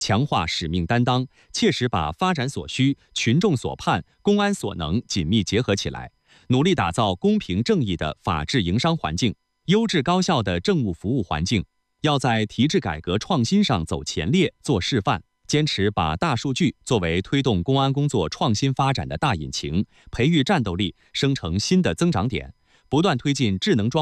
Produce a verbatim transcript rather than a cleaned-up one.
强化使命担当，切实把发展所需、群众所盼、公安所能紧密结合起来，努力打造公平正义的法治营商环境、优质高效的政务服务环境。要在提质改革创新上走前列、做示范，坚持把大数据作为推动公安工作创新发展的大引擎，培育战斗力，生成新的增长点，不断推进智能装